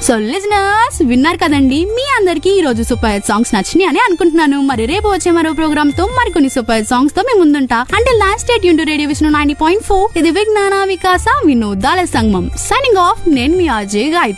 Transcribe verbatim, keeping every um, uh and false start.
So listeners విన్నారు కదండి, మీ అందరికి ఈ రోజు సూపర్ హిట్ సాంగ్స్ నచ్చినాయి అని అనుకుంటున్నాను. మరి రేపు వచ్చే మరో ప్రోగ్రామ్ తో మరికొన్ని సూపర్ హిట్ సాంగ్స్ తో మేము ముందుంటా. అంటే last state Yoon to radio Vishnu ninety point four. ఇది విజ్ఞాన వికాస వినోదాల సంగమం. సైనింగ్ ఆఫ్, నేను మీ అజయ్ గాయత్రి.